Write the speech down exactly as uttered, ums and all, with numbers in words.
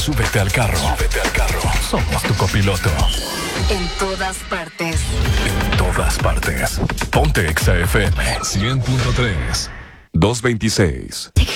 Súbete al carro. Súbete al carro. Somos tu copiloto. En todas partes. En todas partes. Ponte Exa F M. cien punto tres. doscientos veintiséis.